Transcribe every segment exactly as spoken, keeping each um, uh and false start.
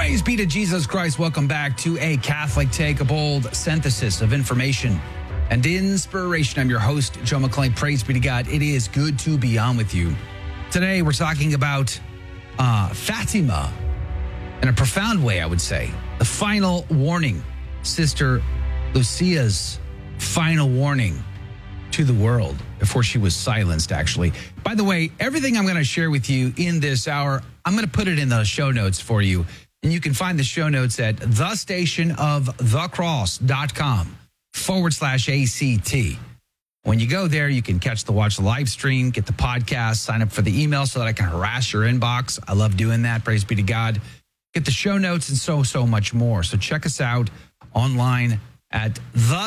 Praise be to Jesus Christ. Welcome back to A Catholic Take, a bold synthesis of information and inspiration. I'm your host, Joe McClain. Praise be to God. It is good to be on with you. Today, we're talking about uh, Fatima in a profound way, I would say. The final warning, Sister Lucia's final warning to the world before she was silenced, actually. By the way, everything I'm going to share with you in this hour, I'm going to put it in the show notes for you. And you can find the show notes at thestationofthecross.com forward slash ACT. When you go there, you can catch the watch the live stream, get the podcast, sign up for the email so that I can harass your inbox. I love doing that. Praise be to God. Get the show notes and so, so much more. So check us out online at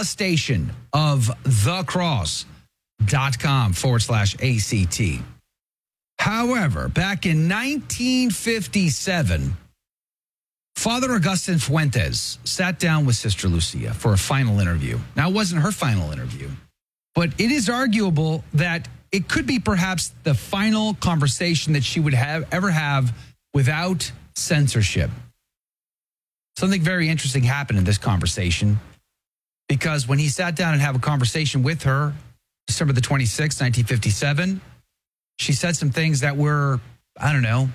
thestationofthecross.com forward slash ACT. However, back in nineteen fifty-seven, Father Augustin Fuentes sat down with Sister Lucia for a final interview. Now, it wasn't her final interview, but it is arguable that it could be perhaps the final conversation that she would have ever have without censorship. Something very interesting happened in this conversation, because when he sat down and had a conversation with her, December the twenty-sixth, nineteen fifty-seven, she said some things that were, I don't know,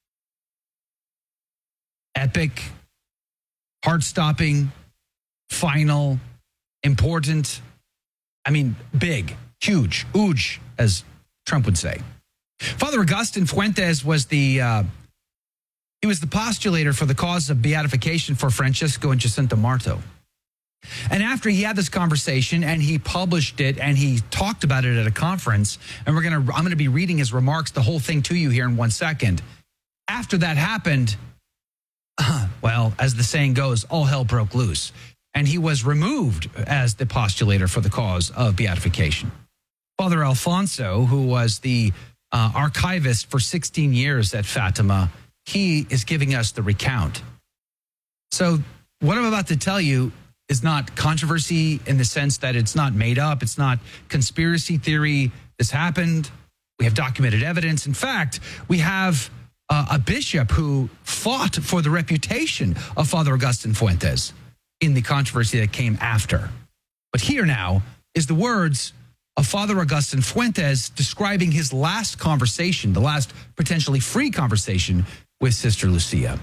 epic, heart-stopping, final, important. I mean, big, huge, huge, as Trump would say. Father Augustin Fuentes was the uh, he was the postulator for the cause of beatification for Francisco and Jacinta Marto. And after he had this conversation and he published it and he talked about it at a conference, and we're gonna I'm gonna be reading his remarks, the whole thing to you here in one second. After that happened, well, as the saying goes, all hell broke loose. And he was removed as the postulator for the cause of beatification. Father Alfonso, who was the uh, archivist for sixteen years at Fatima, he is giving us the recount. So what I'm about to tell you is not controversy in the sense that it's not made up. It's not conspiracy theory. This happened. We have documented evidence. In fact, we have Uh, a bishop who fought for the reputation of Father Augustin Fuentes in the controversy that came after. But here now is the words of Father Augustin Fuentes describing his last conversation, the last potentially free conversation with Sister Lucia.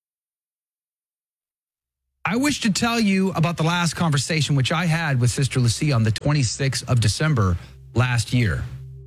I wish to tell you about the last conversation which I had with Sister Lucia on the twenty-sixth of December last year.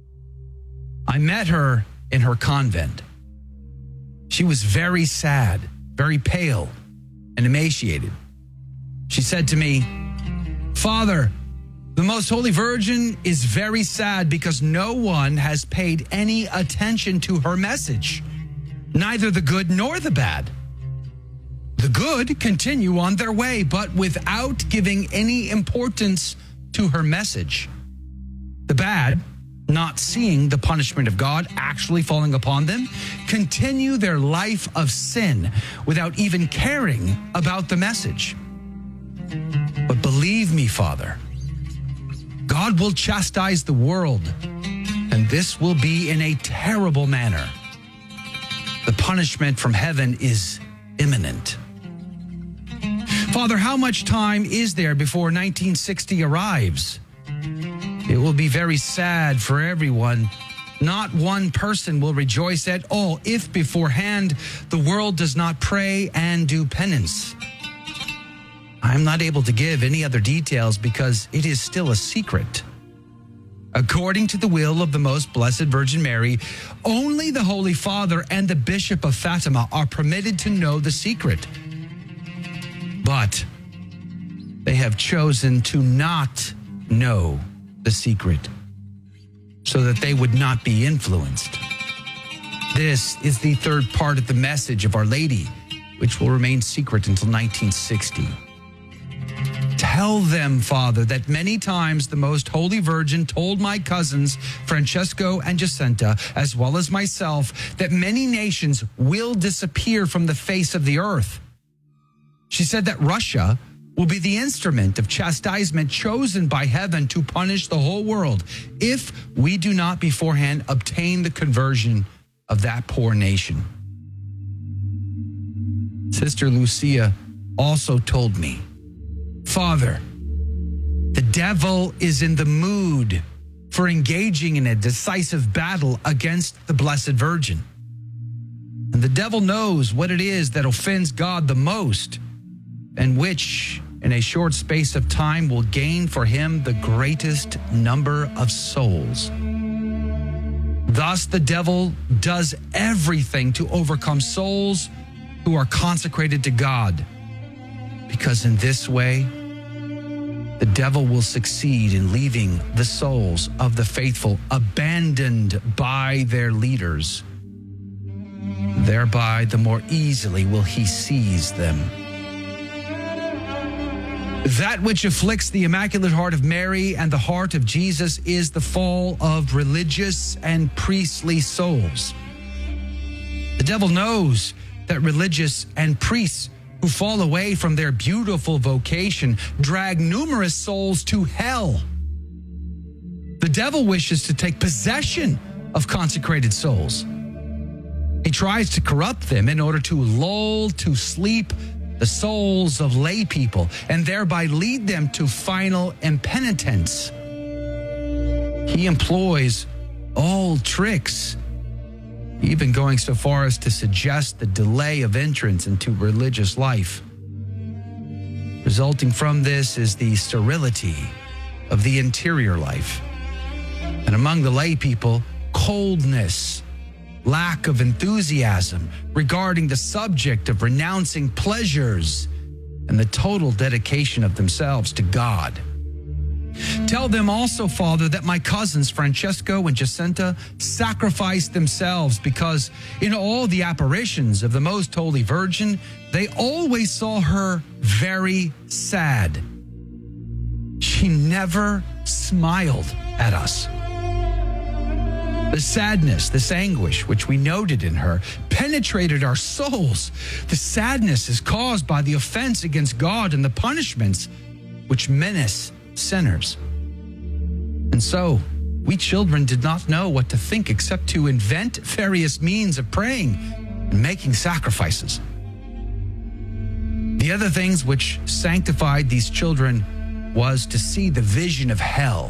I met her in her convent. She was very sad, very pale, and emaciated. She said to me, "Father, the Most Holy Virgin is very sad because no one has paid any attention to her message, neither the good nor the bad. The good continue on their way, but without giving any importance to her message. The bad, not seeing the punishment of God actually falling upon them, continue their life of sin without even caring about the message. But believe me, Father, God will chastise the world, and this will be in a terrible manner. The punishment from heaven is imminent. Father, how much time is there before nineteen sixty arrives? It will be very sad for everyone. Not one person will rejoice at all if beforehand the world does not pray and do penance. I'm not able to give any other details because it is still a secret. According to the will of the Most Blessed Virgin Mary, only the Holy Father and the Bishop of Fatima are permitted to know the secret. But they have chosen to not know the secret so that they would not be influenced. This is the third part of the message of Our Lady, which will remain secret until nineteen sixty. Tell them, Father, that many times the Most Holy Virgin told my cousins, Francesco and Jacinta, as well as myself, that many nations will disappear from the face of the earth. She said that Russia will be the instrument of chastisement chosen by heaven to punish the whole world if we do not beforehand obtain the conversion of that poor nation. Sister Lucia also told me, Father, the devil is in the mood for engaging in a decisive battle against the Blessed Virgin. And the devil knows what it is that offends God the most, and which, in a short space of time, will gain for him the greatest number of souls. Thus, the devil does everything to overcome souls who are consecrated to God, because in this way, the devil will succeed in leaving the souls of the faithful abandoned by their leaders. Thereby, the more easily will he seize them. That which afflicts the Immaculate Heart of Mary and the heart of Jesus is the fall of religious and priestly souls. The devil knows that religious and priests who fall away from their beautiful vocation drag numerous souls to hell. The devil wishes to take possession of consecrated souls. He tries to corrupt them in order to lull to sleep the souls of lay people and thereby lead them to final impenitence. He employs all tricks, even going so far as to suggest the delay of entrance into religious life. Resulting from this is the sterility of the interior life. And among the lay people, coldness, lack of enthusiasm regarding the subject of renouncing pleasures and the total dedication of themselves to God. Tell them also, Father, that my cousins Francesco and Jacinta sacrificed themselves because in all the apparitions of the Most Holy Virgin, they always saw her very sad. She never smiled at us. The sadness, this anguish, which we noted in her, penetrated our souls. The sadness is caused by the offense against God and the punishments which menace sinners. And so, we children did not know what to think except to invent various means of praying and making sacrifices. The other things which sanctified these children was to see the vision of hell.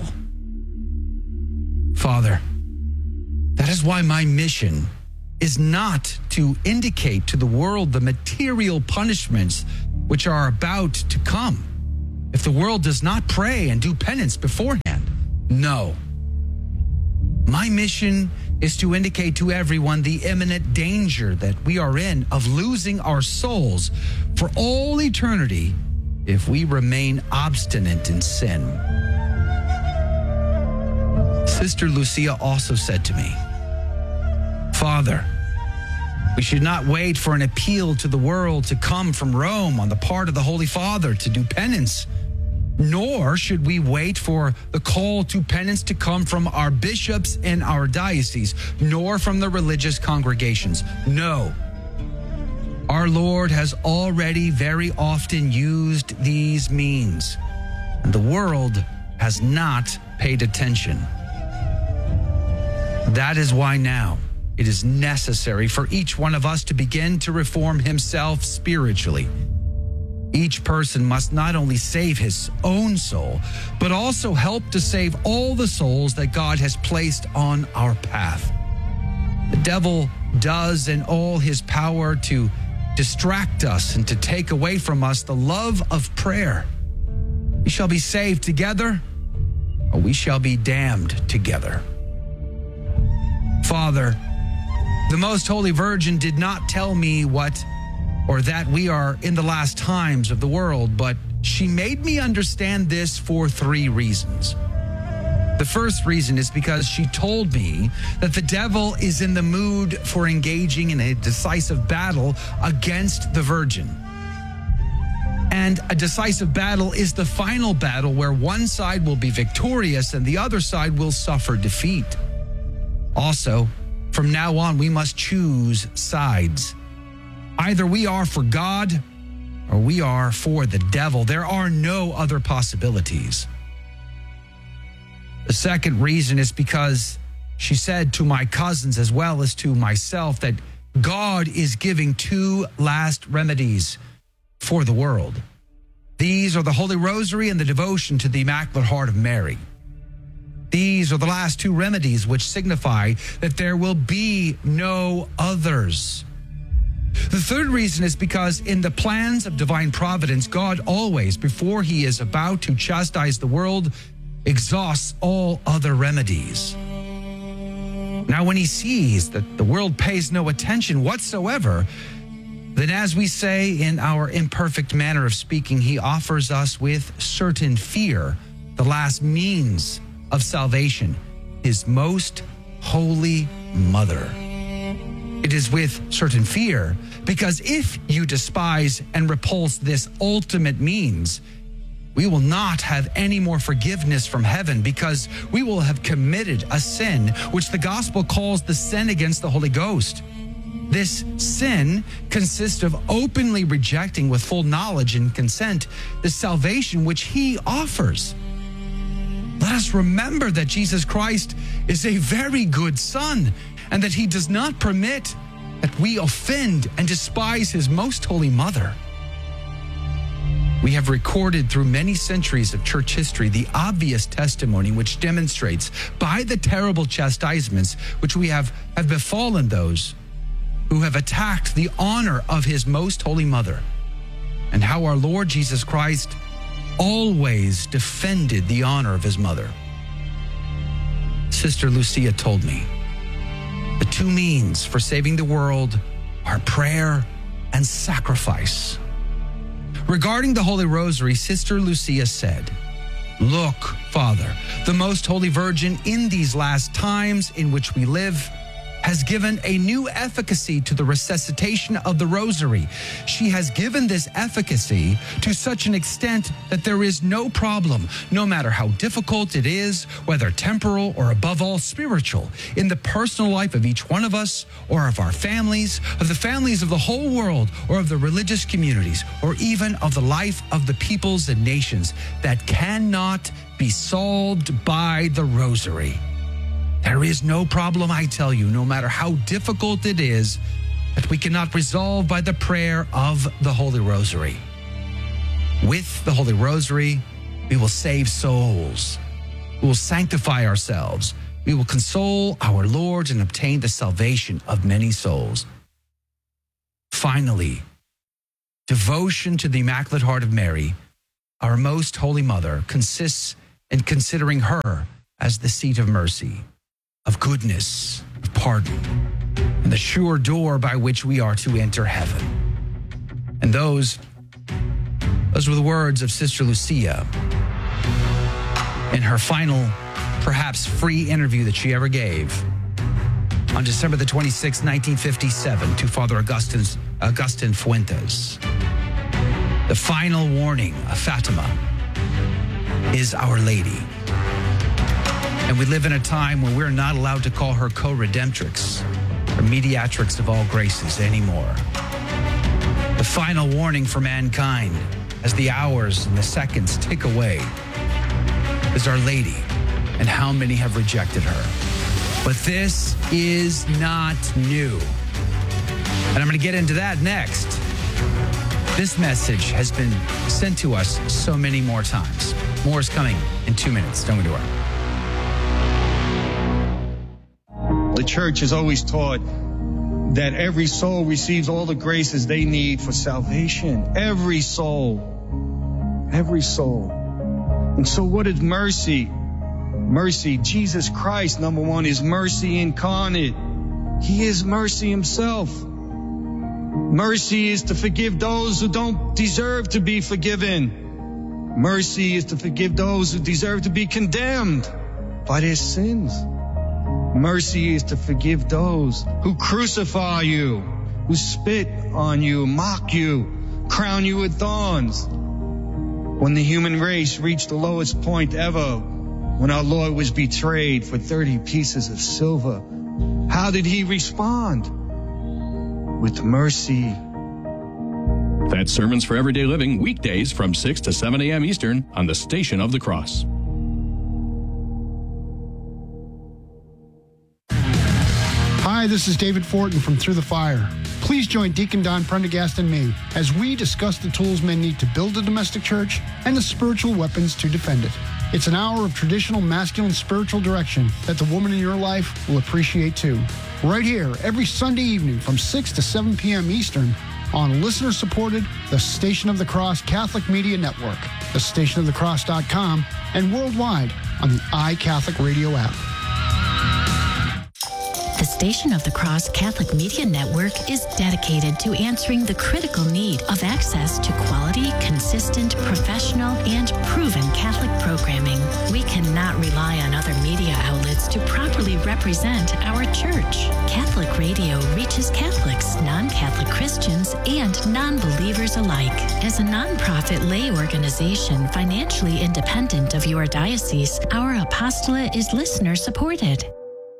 Father, that is why my mission is not to indicate to the world the material punishments which are about to come if the world does not pray and do penance beforehand. No. My mission is to indicate to everyone the imminent danger that we are in of losing our souls for all eternity if we remain obstinate in sin. Sister Lucia also said to me, Father, we should not wait for an appeal to the world to come from Rome on the part of the Holy Father to do penance, nor should we wait for the call to penance to come from our bishops in our diocese, nor from the religious congregations. No. Our Lord has already very often used these means, and the world has not paid attention. That is why now it is necessary for each one of us to begin to reform himself spiritually. Each person must not only save his own soul, but also help to save all the souls that God has placed on our path. The devil does in all his power to distract us and to take away from us the love of prayer. We shall be saved together, or we shall be damned together. Father, the Most Holy Virgin did not tell me what or that we are in the last times of the world, but she made me understand this for three reasons. The first reason is because she told me that the devil is in the mood for engaging in a decisive battle against the Virgin. And a decisive battle is the final battle where one side will be victorious and the other side will suffer defeat. Also, from now on, we must choose sides. Either we are for God or we are for the devil. There are no other possibilities. The second reason is because she said to my cousins as well as to myself that God is giving two last remedies for the world. These are the Holy Rosary and the devotion to the Immaculate Heart of Mary. These are the last two remedies which signify that there will be no others. The third reason is because in the plans of divine providence, God always, before he is about to chastise the world, exhausts all other remedies. Now, when he sees that the world pays no attention whatsoever, then as we say in our imperfect manner of speaking, he offers us with certain fear the last means of salvation, his most holy mother. It is with certain fear, because if you despise and repulse this ultimate means, we will not have any more forgiveness from heaven, because we will have committed a sin which the gospel calls the sin against the Holy Ghost. This sin consists of openly rejecting with full knowledge and consent the salvation which he offers. Let us remember that Jesus Christ is a very good son, and that he does not permit that we offend and despise his most holy mother. We have recorded through many centuries of church history the obvious testimony which demonstrates by the terrible chastisements which we have, have befallen those who have attacked the honor of his most holy mother, and how our Lord Jesus Christ always defended the honor of his mother. Sister Lucia told me the two means for saving the world are prayer and sacrifice. Regarding the Holy Rosary, Sister Lucia said, "Look, Father, the Most Holy Virgin in these last times in which we live has given a new efficacy to the resuscitation of the Rosary. She has given this efficacy to such an extent that there is no problem, no matter how difficult it is, whether temporal or above all spiritual, in the personal life of each one of us or of our families, of the families of the whole world, or of the religious communities, or even of the life of the peoples and nations, that cannot be solved by the Rosary. There is no problem, I tell you, no matter how difficult it is, that we cannot resolve by the prayer of the Holy Rosary. With the Holy Rosary, we will save souls. We will sanctify ourselves. We will console our Lord and obtain the salvation of many souls. Finally, devotion to the Immaculate Heart of Mary, our most holy mother, consists in considering her as the seat of mercy, of goodness, of pardon, and the sure door by which we are to enter heaven. And those, those were the words of Sister Lucia in her final, perhaps free interview that she ever gave on December the twenty-sixth, nineteen fifty-seven, to Father Augustin's, Augustin Fuentes. The final warning of Fatima is Our Lady. And we live in a time when we're not allowed to call her co-redemptrix or mediatrix of all graces anymore. The final warning for mankind as the hours and the seconds tick away is Our Lady, and how many have rejected her. But this is not new. And I'm going to get into that next. This message has been sent to us so many more times. More is coming in two minutes. Don't go to work. The church has always taught that every soul receives all the graces they need for salvation. Every soul. Every soul. And so what is mercy? Mercy, Jesus Christ, number one, is mercy incarnate. He is mercy himself. Mercy is to forgive those who don't deserve to be forgiven. Mercy is to forgive those who deserve to be condemned by their sins. Mercy is to forgive those who crucify you, who spit on you, mock you, crown you with thorns. When the human race reached the lowest point ever, when our Lord was betrayed for thirty pieces of silver, how did he respond? With mercy. That's Sermons for Everyday Living, weekdays from six to seven a.m. Eastern on the Station of the Cross. Hi, Hi, this is David Fortin from Through the Fire. Please join Deacon Don Prendergast and me as we discuss the tools men need to build a domestic church and the spiritual weapons to defend it. It's an hour of traditional masculine spiritual direction that the woman in your life will appreciate too. Right here, every Sunday evening from six to seven p.m. Eastern on listener-supported The Station of the Cross Catholic Media Network, the station of the cross dot com, and worldwide on the iCatholic Radio app. The Station of the Cross Catholic Media Network is dedicated to answering the critical need of access to quality, consistent, professional, and proven Catholic programming. We cannot rely on other media outlets to properly represent our church. Catholic radio reaches Catholics, non-Catholic Christians, and non-believers alike. As a nonprofit lay organization financially independent of your diocese, our apostolate is listener-supported.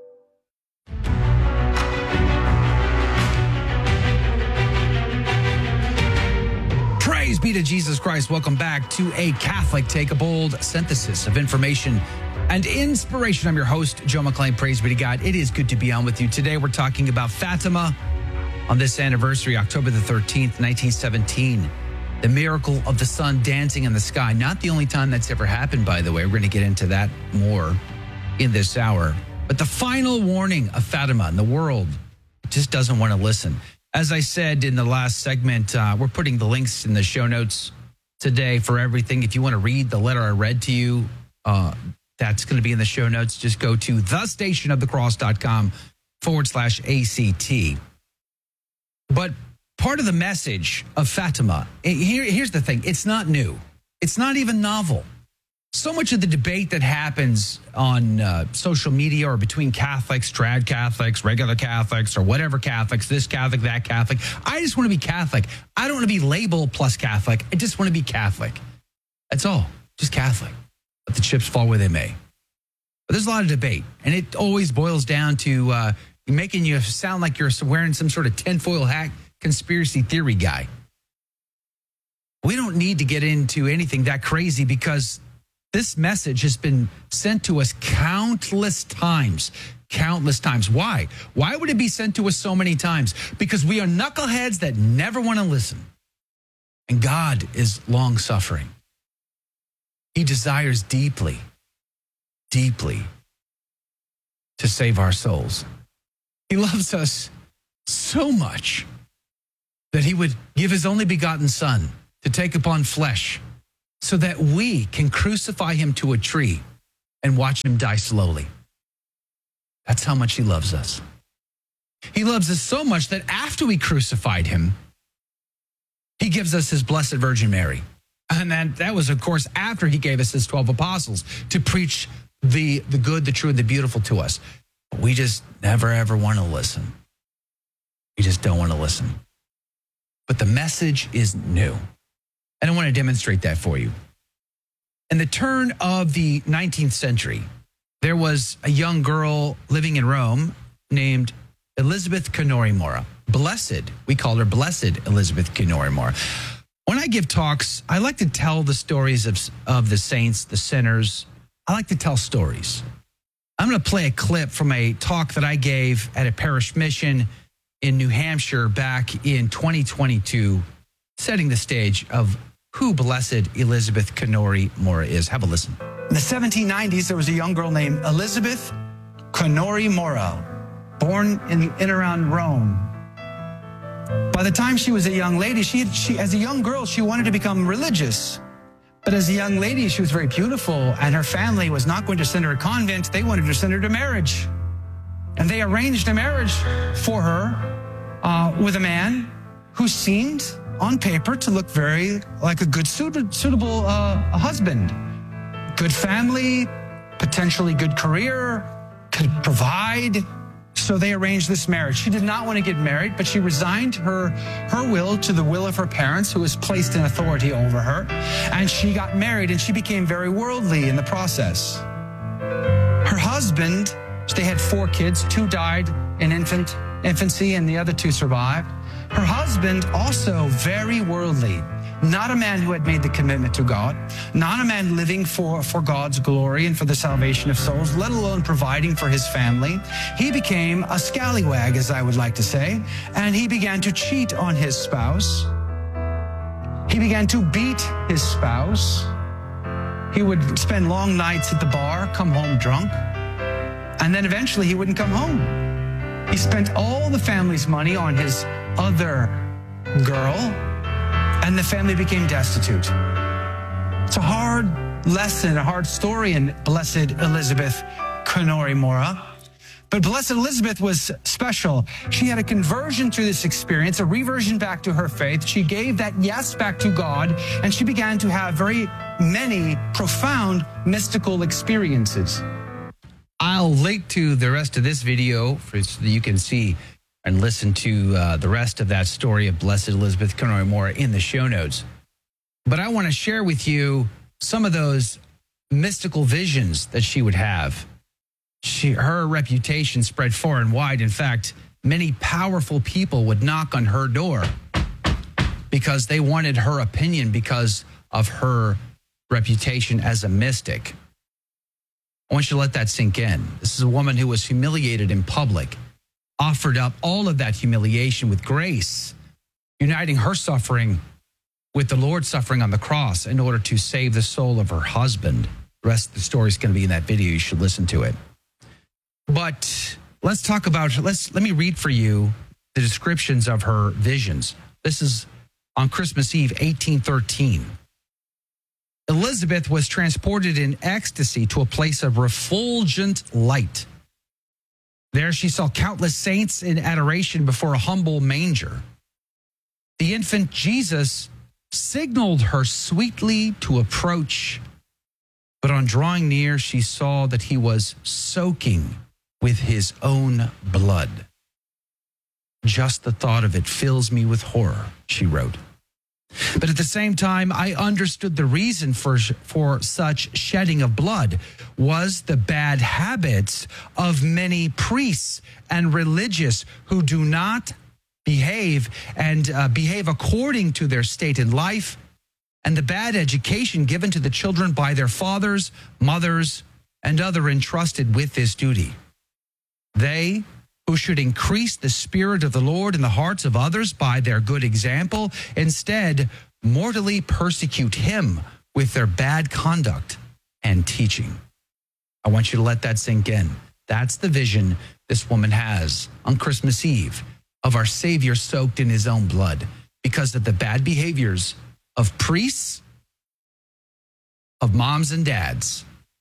Praise be to Jesus Christ. Welcome back to A Catholic Take, a bold synthesis of information and inspiration. I'm your host, Joe McClain. Praise be to God. It is good to be on with you. Today, we're talking about Fatima on this anniversary, October the thirteenth, nineteen seventeen. The miracle of the sun dancing in the sky. Not the only time that's ever happened, by the way. We're going to get into that more in this hour. But the final warning of Fatima, and the world just doesn't want to listen. As I said in the last segment, uh, we're putting the links in the show notes today for everything. If you want to read the letter I read to you, uh, that's going to be in the show notes. Just go to the station of the cross dot com forward slash A C T. But part of the message of Fatima, here, here's the thing. It's not new. It's not even novel. So much of the debate that happens on uh, social media or between Catholics, trad Catholics, regular Catholics, or whatever Catholics, this Catholic, that Catholic. I just want to be Catholic. I don't want to be labeled plus Catholic. I just want to be Catholic. That's all. Just Catholic. Let the chips fall where they may. But there's a lot of debate, and it always boils down to uh, making you sound like you're wearing some sort of tinfoil hat conspiracy theory guy. We don't need to get into anything that crazy because this message has been sent to us countless times, countless times. Why? Why would it be sent to us so many times? Because we are knuckleheads that never want to listen. And God is long-suffering. He desires deeply, deeply to save our souls. He loves us so much that he would give his only begotten Son to take upon flesh so that we can crucify him to a tree and watch him die slowly. That's how much he loves us. He loves us so much that after we crucified him, he gives us his Blessed Virgin Mary. And that, that was, of course, after he gave us his twelve apostles to preach the, the good, the true, and the beautiful to us. But we just never, ever want to listen. We just don't want to listen. But the message is new. And I want to demonstrate that for you. In the turn of the nineteenth century, there was a young girl living in Rome named Elizabeth Canori Mora. Blessed, we call her Blessed Elizabeth Canori Mora. When I give talks, I like to tell the stories of, of the saints, the sinners. I like to tell stories. I'm going to play a clip from a talk that I gave at a parish mission in New Hampshire back in twenty twenty-two, setting the stage of who Blessed Elizabeth Canori Mora is. Have a listen. In the seventeen nineties, there was a young girl named Elizabeth Canori Mora, born in, in and around Rome. By the time she was a young lady, she, she, as a young girl, she wanted to become religious. But as a young lady, she was very beautiful, and her family was not going to send her to a convent. They wanted to send her to marriage. And they arranged a marriage for her uh, with a man who seemed on paper to look very like a good, suitable uh, husband. Good family, potentially good career, could provide. So they arranged this marriage. She did not want to get married, but she resigned her, her will to the will of her parents, who was placed in authority over her. And she got married, and she became very worldly in the process. Her husband, they had four kids. Two died in infant infancy, and the other two survived. Her husband, also very worldly. not a man who had made the commitment to God, not a man living for, for God's glory and for the salvation of souls, let alone providing for his family. He became a scallywag, as I would like to say, and he began to cheat on his spouse. He began to beat his spouse. He would spend long nights at the bar, come home drunk, and then eventually he wouldn't come home. He spent all the family's money on his other girl, and the family became destitute. It's a hard lesson, a hard story in Blessed Elizabeth Konori Mora. But Blessed Elizabeth was special. She had a conversion through this experience, a reversion back to her faith. She gave that yes back to God, and she began to have very many profound mystical experiences. I'll link to the rest of this video for, so that you can see and listen to uh, the rest of that story of Blessed Elizabeth Konori Mora in the show notes. But I want to share with you some of those mystical visions that she would have. She, her reputation spread far and wide. In fact, many powerful people would knock on her door because they wanted her opinion because of her reputation as a mystic. I want you to let that sink in. This is a woman who was humiliated in public, offered up all of that humiliation with grace, uniting her suffering with the Lord's suffering on the cross in order to save the soul of her husband. The rest of the story is going to be in that video. You should listen to it. But let's talk about, let's let me read for you the descriptions of her visions. This is on Christmas Eve, eighteen thirteen. Elizabeth was transported in ecstasy to a place of refulgent light. There she saw countless saints in adoration before a humble manger. The infant Jesus signaled her sweetly to approach, but on drawing near, she saw that he was soaking with his own blood. Just the thought of it fills me with horror, she wrote. But at the same time, I understood the reason for, for such shedding of blood was the bad habits of many priests and religious who do not behave and uh, behave according to their state in life, and the bad education given to the children by their fathers, mothers, and other entrusted with this duty. They who should increase the Spirit of the Lord in the hearts of others by their good example, instead mortally persecute him with their bad conduct and teaching. I want you to let that sink in. That's the vision this woman has on Christmas Eve of our Savior soaked in his own blood because of the bad behaviors of priests, of moms and dads,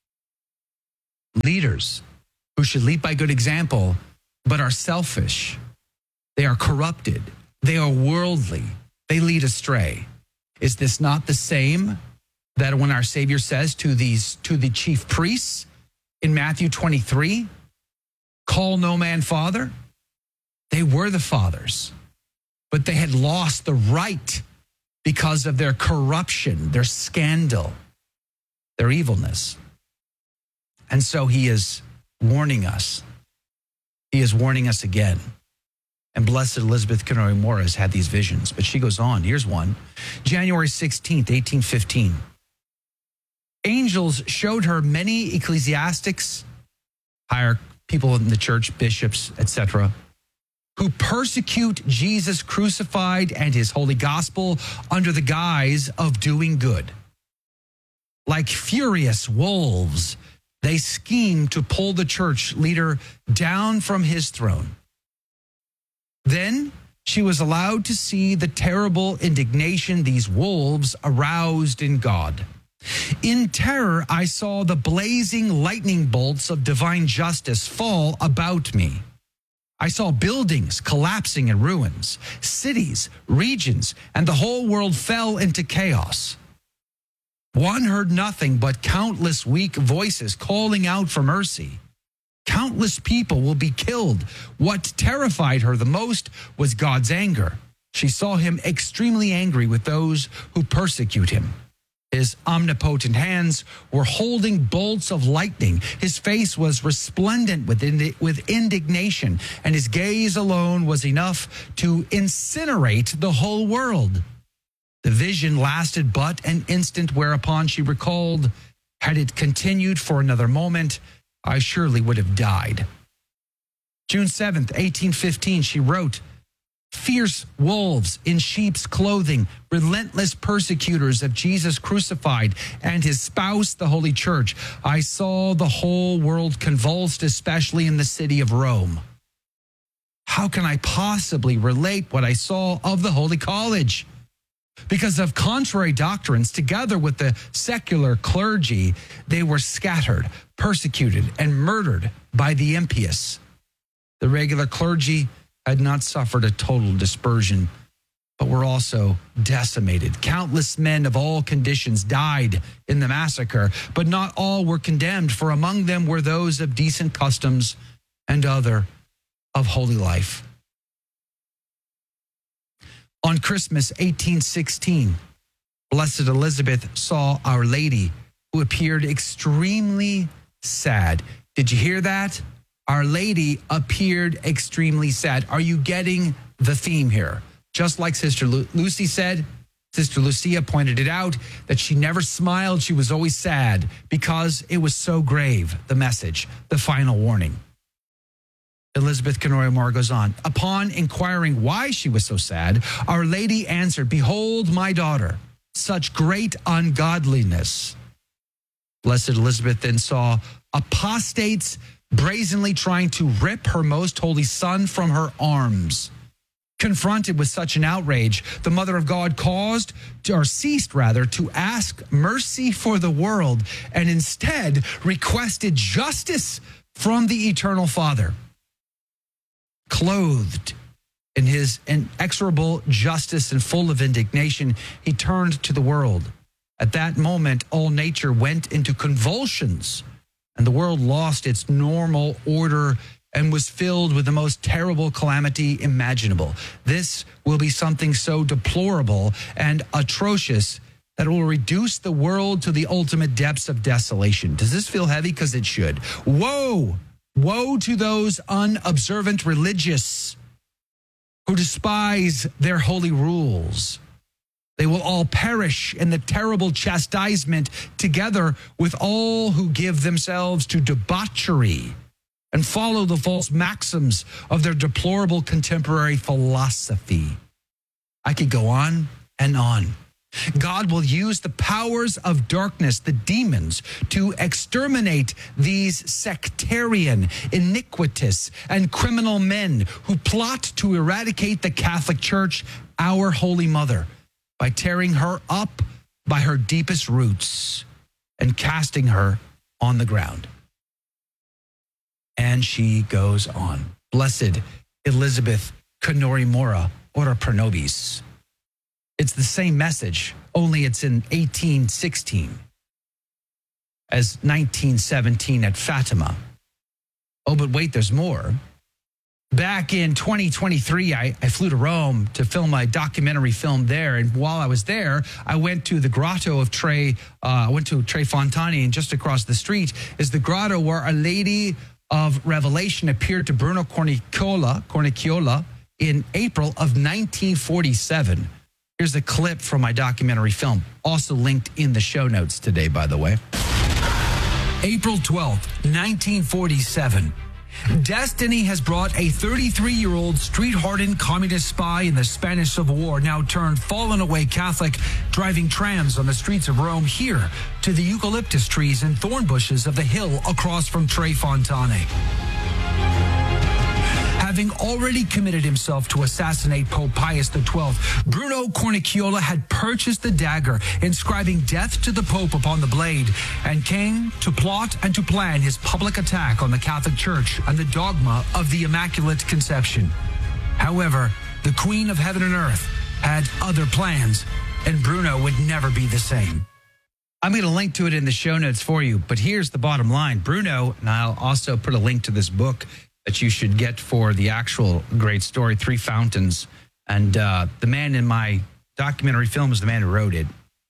leaders who should lead by good example, but are selfish. They are corrupted. They are worldly. They lead astray. Is this not the same that when our Savior says to these to the chief priests in Matthew twenty-three, call no man father? They were the fathers, but they had lost the right because of their corruption, their scandal, their evilness. And so he is warning us. He is warning us again. And Blessed Elizabeth Konori Mora has had these visions. But she goes on. Here's one. January sixteenth, eighteen fifteen. Angels showed her many ecclesiastics, higher people in the church, bishops, et cetera, who persecute Jesus crucified and his holy gospel under the guise of doing good. Like furious wolves, they scheme to pull the church leader down from his throne. Then she was allowed to see the terrible indignation these wolves aroused in God. In terror, I saw the blazing lightning bolts of divine justice fall about me. I saw buildings collapsing in ruins, cities, regions, and the whole world fell into chaos. One heard nothing but countless weak voices calling out for mercy. Countless people will be killed. What terrified her the most was God's anger. She saw him extremely angry with those who persecute him. His omnipotent hands were holding bolts of lightning. His face was resplendent with, indi- with indignation, and his gaze alone was enough to incinerate the whole world. The vision lasted but an instant, whereupon she recalled, had it continued for another moment, I surely would have died. June seventh, eighteen fifteen, she wrote, fierce wolves in sheep's clothing, relentless persecutors of Jesus crucified and his spouse, the Holy Church. I saw the whole world convulsed, especially in the city of Rome. How can I possibly relate what I saw of the Holy College? Because of contrary doctrines, together with the secular clergy, they were scattered, persecuted, and murdered by the impious. The regular clergy had not suffered a total dispersion, but were also decimated. Countless men of all conditions died in the massacre, but not all were condemned, for among them were those of decent customs and other of holy life. On Christmas eighteen sixteen, Blessed Elizabeth saw Our Lady, who appeared extremely sad. Did you hear that? Our Lady appeared extremely sad. Are you getting the theme here? Just like Sister Lu- Lucy said, Sister Lucia pointed it out, that she never smiled. She was always sad because it was so grave, the message, the final warning. Elizabeth Canoria Moore goes on. Upon inquiring why she was so sad, Our Lady answered, behold, my daughter, such great ungodliness. Blessed Elizabeth then saw apostates brazenly trying to rip her most holy son from her arms. Confronted with such an outrage, the Mother of God caused, or ceased rather, to ask mercy for the world and instead requested justice from the Eternal Father. Clothed in his inexorable justice and full of indignation, he turned to the world. At that moment, all nature went into convulsions, and the world lost its normal order and was filled with the most terrible calamity imaginable. This will be something so deplorable and atrocious that it will reduce the world to the ultimate depths of desolation. Does this feel heavy? Because it should. Woe! Woe to those unobservant religious who despise their holy rules. They will all perish in the terrible chastisement, together with all who give themselves to debauchery and follow the false maxims of their deplorable contemporary philosophy. I could go on and on. God will use the powers of darkness, the demons, to exterminate these sectarian, iniquitous, and criminal men who plot to eradicate the Catholic Church, our Holy Mother, by tearing her up by her deepest roots and casting her on the ground. And she goes on. Blessed Elizabeth Canoria Mora, Ora pro nobis. It's the same message, only it's in eighteen sixteen as nineteen seventeen at Fatima. Oh, but wait, there's more. Back in twenty twenty-three, I, I flew to Rome to film my documentary film there. And while I was there, I went to the grotto of Tre, uh, I went to Tre Fontane, and just across the street is the grotto where Our Lady of Revelation appeared to Bruno Cornicchiola, Cornicchiola in April of nineteen forty-seven. Here's a clip from my documentary film, also linked in the show notes today, by the way. April twelfth, nineteen forty-seven. Destiny has brought a thirty-three-year-old street-hardened communist spy in the Spanish Civil War, now turned fallen-away Catholic, driving trams on the streets of Rome here to the eucalyptus trees and thorn bushes of the hill across from Tre Fontane. Having already committed himself to assassinate Pope Pius the twelfth, Bruno Cornicchiola had purchased the dagger, inscribing death to the Pope upon the blade, and came to plot and to plan his public attack on the Catholic Church and the dogma of the Immaculate Conception. However, the Queen of Heaven and Earth had other plans, and Bruno would never be the same. I'm going to link to it in the show notes for you, but here's the bottom line. Bruno, and I'll also put a link to this book that you should get for the actual great story, Three Fountains. And uh, the man in my documentary film is the man who wrote it.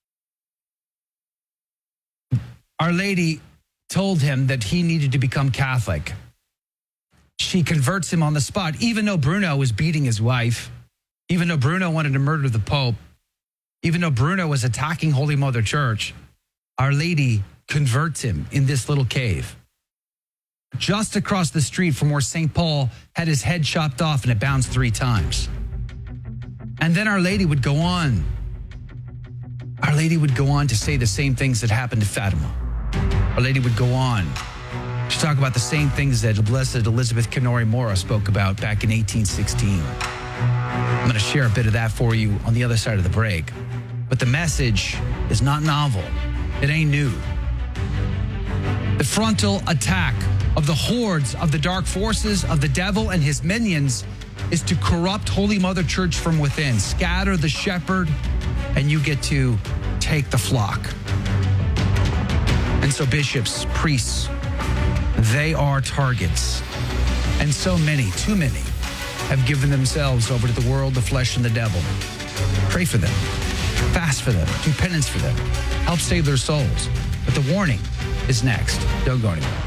Our Lady told him that he needed to become Catholic. She converts him on the spot, even though Bruno was beating his wife, even though Bruno wanted to murder the Pope. Even though Bruno was attacking Holy Mother Church, Our Lady converts him in this little cave. Just across the street from where Saint Paul had his head chopped off and it bounced three times. And then Our Lady would go on. Our Lady would go on to say the same things that happened to Fatima. Our Lady would go on to talk about the same things that Blessed Elizabeth Canori Mora spoke about back in eighteen sixteen. I'm going to share a bit of that for you on the other side of the break. But the message is not novel. It ain't new. The frontal attack of the hordes of the dark forces of the devil and his minions is to corrupt Holy Mother Church from within, scatter the shepherd, and you get to take the flock. And so bishops, priests, they are targets. And so many, too many, have given themselves over to the world, the flesh, and the devil. Pray for them. Fast for them. Do penance for them. Help save their souls. But the warning is next. Don't go anywhere.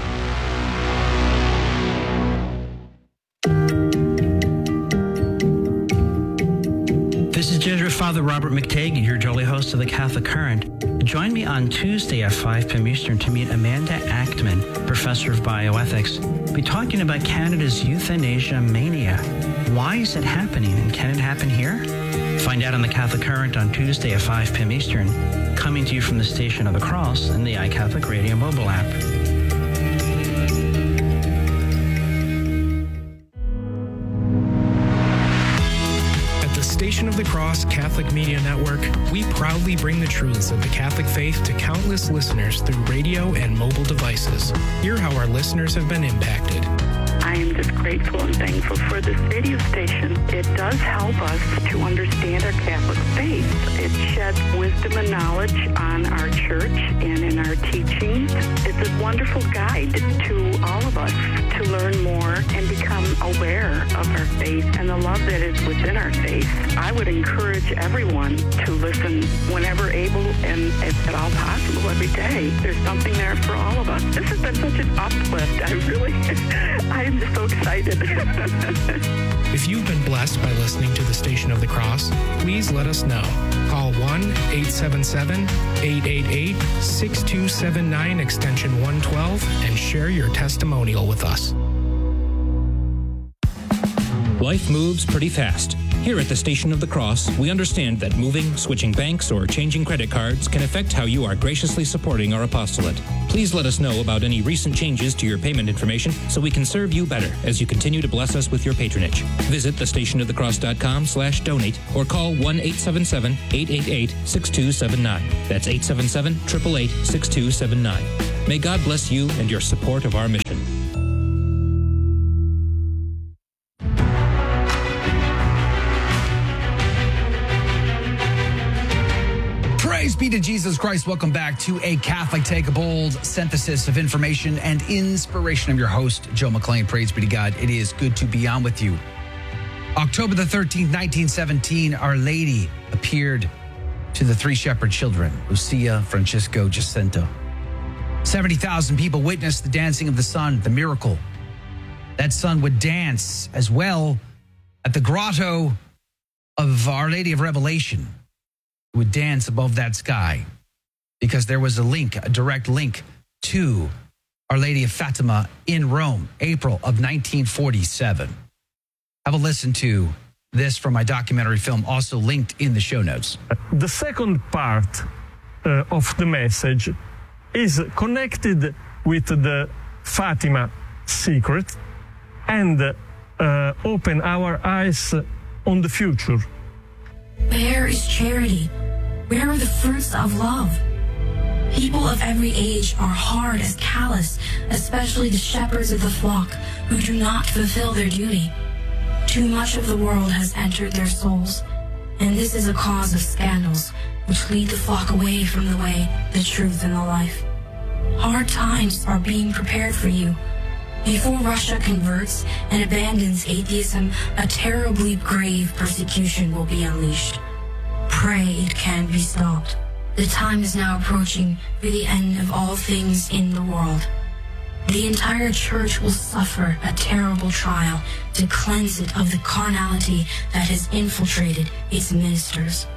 This is Jesuit Father Robert McTague, your jolly host of the Catholic Current. Join me on Tuesday at five p.m. Eastern to meet Amanda Achtman, professor of bioethics. We'll be talking about Canada's euthanasia mania. Why is it happening, and can it happen here? Find out on the Catholic Current on Tuesday at five p.m. Eastern, coming to you from the Station of the Cross and the iCatholic Radio mobile app. Station of the Cross Catholic Media Network, we proudly bring the truths of the Catholic faith to countless listeners through radio and mobile devices. Hear how our listeners have been impacted. I am just grateful and thankful for this radio station. It does help us to understand our Catholic faith. It sheds wisdom and knowledge on our church and in our teachings. It's a wonderful guide to all of us to learn more and become aware of our faith and the love that is within our faith. I would encourage everyone to listen whenever able and if at all possible every day. There's something there for all of us. This has been such an uplift. I really, I am just so excited. If you've been blessed by listening to the Station of the Cross, please let us know. Call one eight seven seven, eight eight eight, six two seven nine extension one twelve and share your testimonial with us. Life moves pretty fast. Here at the Station of the Cross, we understand that moving, switching banks, or changing credit cards can affect how you are graciously supporting our apostolate. Please let us know about any recent changes to your payment information so we can serve you better as you continue to bless us with your patronage. Visit the station of the cross dot com slash donate or call one eight seven seven, eight eight eight, six two seven nine. That's eight seven seven, eight eight eight, six two seven nine. May God bless you and your support of our mission. Praise be to Jesus Christ. Welcome back to A Catholic Take, a bold synthesis of information and inspiration. I'm your host, Joe McLean. Praise be to God. It is good to be on with you. October the thirteenth, nineteen seventeen, Our Lady appeared to the three shepherd children, Lucia, Francisco, Jacinto. seventy thousand people witnessed the dancing of the sun, the miracle. That sun would dance as well at the grotto of Our Lady of Revelation. Would dance above that sky because there was a link, a direct link to Our Lady of Fatima in Rome, April of nineteen forty-seven. Have a listen to this from my documentary film, also linked in the show notes. The second part uh, of the message is connected with the Fatima secret and uh, open our eyes on the future. Where is charity? Where are the fruits of love? People of every age are hard as callous, especially the shepherds of the flock who do not fulfill their duty. Too much of the world has entered their souls, and this is a cause of scandals which lead the flock away from the way, the truth, and the life. Hard times are being prepared for you. Before Russia converts and abandons atheism, a terribly grave persecution will be unleashed. Pray it can be stopped. The time is now approaching for the end of all things in the world. The entire church will suffer a terrible trial to cleanse it of the carnality that has infiltrated its ministers.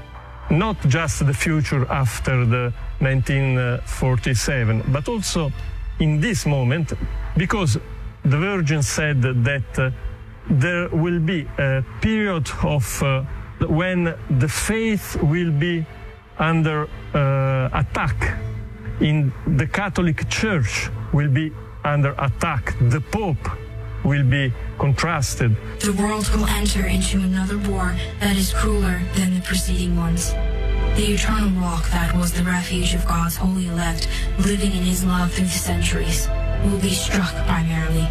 not just the future after the nineteen forty-seven, but also in this moment, because the Virgin said that uh, there will be a period of uh, when the faith will be under uh, attack. In the Catholic Church will be under attack. The Pope will be contrasted. The world will enter into another war that is crueler than the preceding ones. The eternal rock that was the refuge of God's holy elect, living in his love through the centuries, will be struck primarily.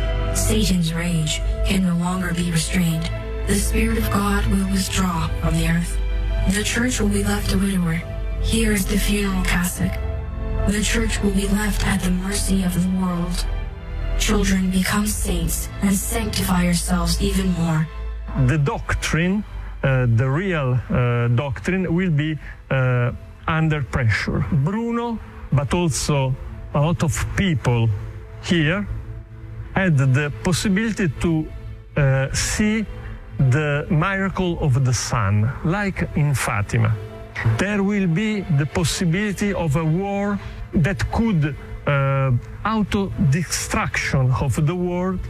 Satan's rage can no longer be restrained. The Spirit of God will withdraw from the earth. The church will be left a widower. Here is the funeral cassock. The church will be left at the mercy of the world. Children, become saints and sanctify yourselves even more. The doctrine, uh, the real uh, doctrine, will be uh, under pressure. Bruno, but also a lot of people here, had the possibility to uh, see the miracle of the sun, like in Fatima. There will be the possibility of a war that could uh, auto-destruction of the world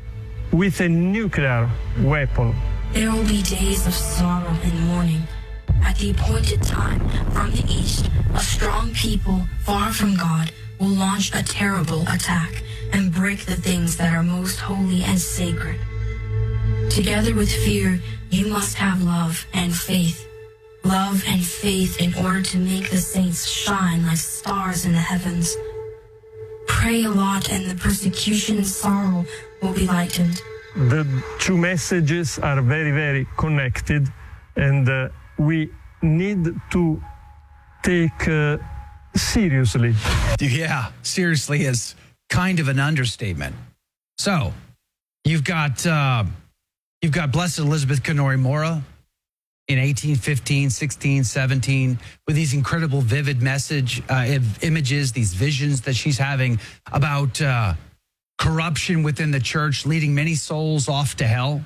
with a nuclear weapon. There will be days of sorrow and mourning. At the appointed time, from the east, a strong people far from God will launch a terrible attack and break the things that are most holy and sacred. Together with fear, you must have love and faith. Love and faith in order to make the saints shine like stars in the heavens. Pray a lot and the persecution and sorrow will be lightened. The two messages are very, very connected, and uh, we need to take uh, seriously. Yeah, seriously is kind of an understatement. So, you've got uh, you've got Blessed Elizabeth Canori Mora in eighteen fifteen, sixteen, seventeen, with these incredible vivid message uh, images, these visions that she's having about uh, corruption within the church, leading many souls off to hell.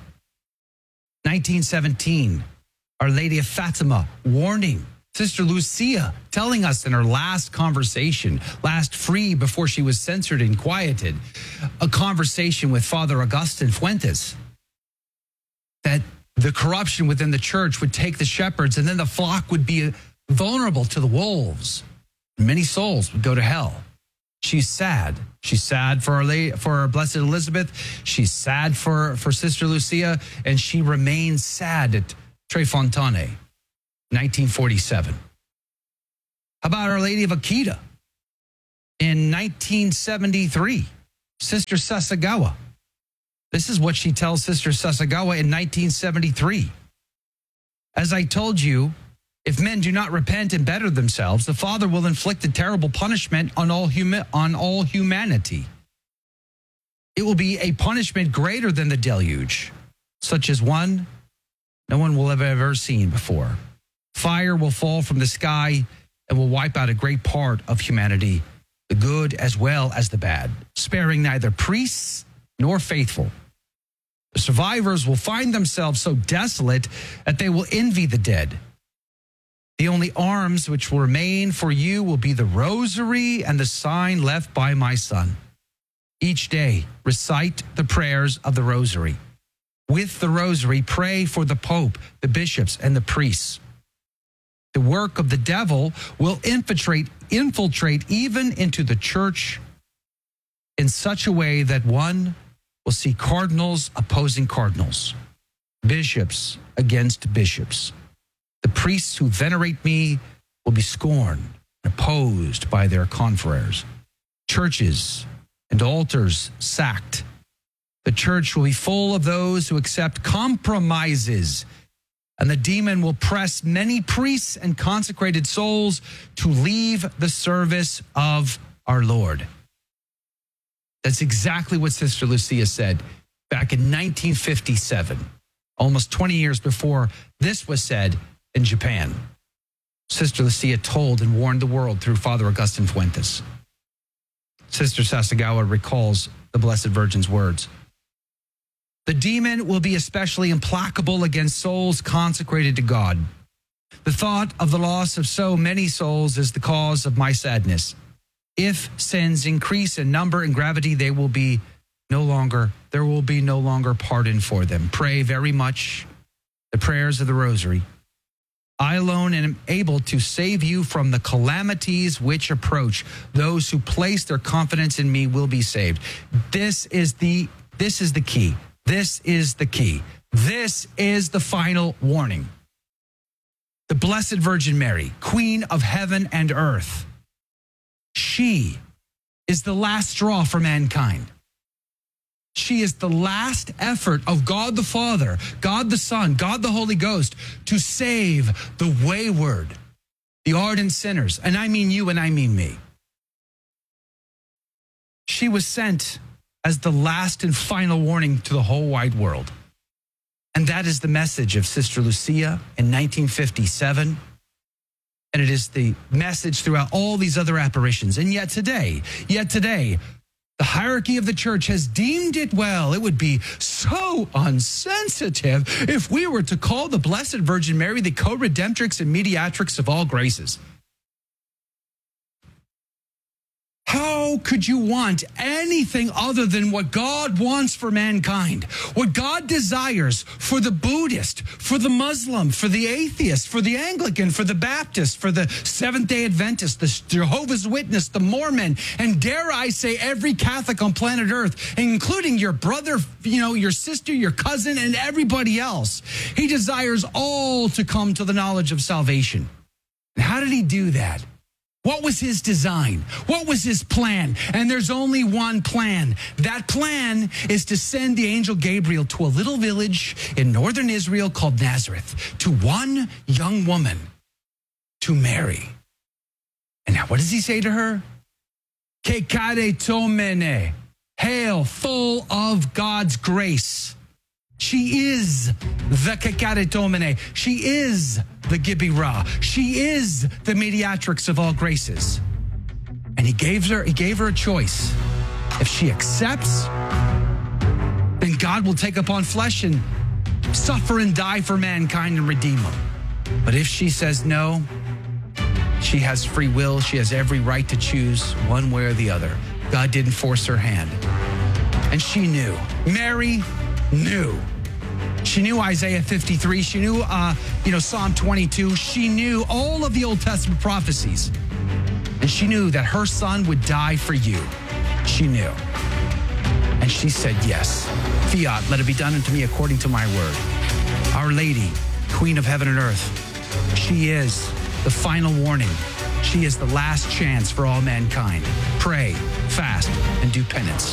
nineteen seventeen, Our Lady of Fatima warning Sister Lucia, telling us in her last conversation, last free before she was censored and quieted, a conversation with Father Augustin Fuentes, that the corruption within the church would take the shepherds and then the flock would be vulnerable to the wolves. Many souls would go to hell. She's sad. She's sad for our lady, for our Blessed Elizabeth. She's sad for, for Sister Lucia, and she remains sad at Tre Fontane, nineteen forty-seven. How about Our Lady of Akita in nineteen seventy-three? Sister Sasagawa. This is what she tells Sister Sasagawa in nineteen seventy-three. As I told you, if men do not repent and better themselves, the Father will inflict a terrible punishment on all huma- on all humanity. It will be a punishment greater than the deluge, such as one no one will have ever seen before. Fire will fall from the sky and will wipe out a great part of humanity, the good as well as the bad, sparing neither priests nor faithful. The survivors will find themselves so desolate that they will envy the dead. The only arms which will remain for you will be the rosary and the sign left by my son. Each day, recite the prayers of the rosary. With the rosary, pray for the Pope, the bishops, and the priests. The work of the devil will infiltrate, infiltrate even into the church in such a way that one will see cardinals opposing cardinals, bishops against bishops. The priests who venerate me will be scorned and opposed by their confreres. Churches and altars sacked. The church will be full of those who accept compromises, and the demon will press many priests and consecrated souls to leave the service of our Lord. That's exactly what Sister Lucia said back in nineteen fifty-seven, almost twenty years before this was said in Japan. Sister Lucia told and warned the world through Father Augustin Fuentes. Sister Sasagawa recalls the Blessed Virgin's words. The demon will be especially implacable against souls consecrated to God. The thought of the loss of so many souls is the cause of my sadness. If sins increase in number and gravity, they will be no longer, there will be no longer pardon for them. Pray very much the prayers of the Rosary. I alone am able to save you from the calamities which approach. Those who place their confidence in me will be saved. This is the, this is the key. This is the key. This is the final warning. The Blessed Virgin Mary, Queen of heaven and earth, she is the last straw for mankind. She is the last effort of God the Father, God the Son, God the Holy Ghost to save the wayward, the ardent sinners. And I mean you and I mean me. She was sent as the last and final warning to the whole wide world. And that is the message of Sister Lucia in nineteen fifty-seven. And it is the message throughout all these other apparitions. And yet today, yet today, the hierarchy of the church has deemed it well. It would be so unsensitive if we were to call the Blessed Virgin Mary the co-redemptrix and mediatrix of all graces. How could you want anything other than what God wants for mankind? What God desires for the Buddhist, for the Muslim, for the atheist, for the Anglican, for the Baptist, for the Seventh-day Adventist, the Jehovah's Witness, the Mormon, and dare I say every Catholic on planet Earth, including your brother, you know, your sister, your cousin, and everybody else. He desires all to come to the knowledge of salvation. And how did he do that? What was his design? What was his plan? And there's only one plan. That plan is to send the angel Gabriel to a little village in northern Israel called Nazareth, to one young woman, to Mary. And now what does he say to her? Kekaretomene, hail, full of God's grace. She is the Kekaretomene. She is the Gibirah. She is the mediatrix of all graces. And he gave her, he gave her a choice. If she accepts, then God will take upon flesh and suffer and die for mankind and redeem them. But if she says no, she has free will. She has every right to choose one way or the other. God didn't force her hand. And she knew. Mary knew. She knew Isaiah fifty-three. She knew, uh, you know, Psalm twenty-two. She knew all of the Old Testament prophecies. And she knew that her son would die for you. She knew. And she said, yes, fiat, let it be done unto me according to my word. Our Lady, Queen of heaven and earth, she is the final warning. She is the last chance for all mankind. Pray, fast, and do penance.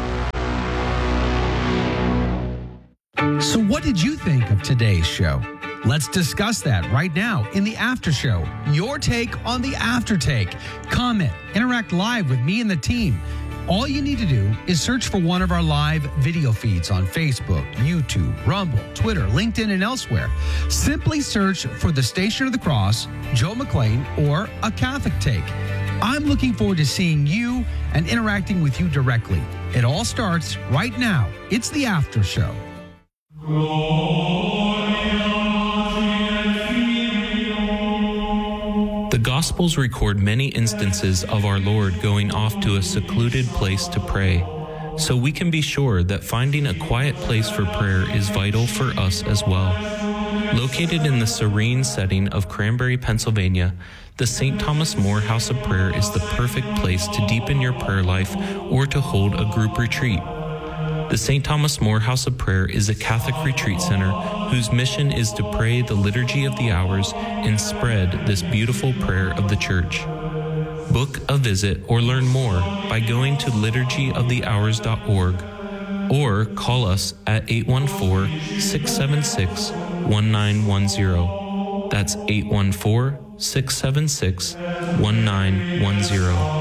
So what did you think of today's show? Let's discuss that right now in the after show. Your take on the after take. Comment, interact live with me and the team. All you need to do is search for one of our live video feeds on Facebook, YouTube, Rumble, Twitter, LinkedIn, and elsewhere. Simply search for the Station of the Cross, Joe McLean, or A Catholic Take. I'm looking forward to seeing you and interacting with you directly. It all starts right now. It's the after show. The Gospels record many instances of our Lord going off to a secluded place to pray, so we can be sure that finding a quiet place for prayer is vital for us as well. Located in the serene setting of Cranberry, Pennsylvania, the Saint Thomas More House of Prayer is the perfect place to deepen your prayer life or to hold a group retreat. The Saint Thomas More House of Prayer is a Catholic retreat center whose mission is to pray the Liturgy of the Hours and spread this beautiful prayer of the Church. Book a visit or learn more by going to liturgy of the hours dot org or call us at eight one four, six seven six, one nine one zero. That's eight one four, six seven six, one nine one zero.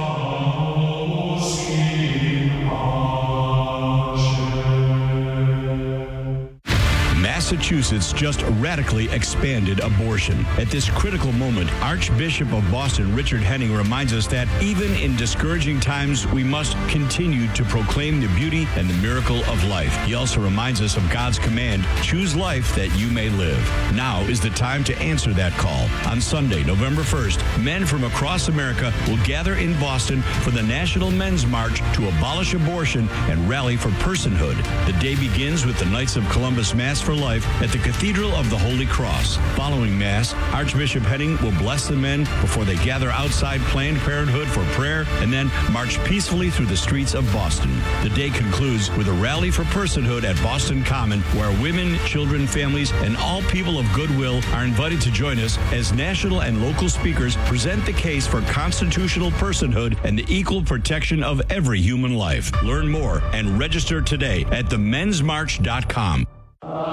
Massachusetts just radically expanded abortion. At this critical moment, Archbishop of Boston Richard Henning reminds us that even in discouraging times, we must continue to proclaim the beauty and the miracle of life. He also reminds us of God's command, choose life that you may live. Now is the time to answer that call. On Sunday, November first, men from across America will gather in Boston for the National Men's March to abolish abortion and rally for personhood. The day begins with the Knights of Columbus Mass for Life at the Cathedral of the Holy Cross. Following Mass, Archbishop Henning will bless the men before they gather outside Planned Parenthood for prayer and then march peacefully through the streets of Boston. The day concludes with a rally for personhood at Boston Common, where women, children, families, and all people of goodwill are invited to join us as national and local speakers present the case for constitutional personhood and the equal protection of every human life. Learn more and register today at the mens march dot com.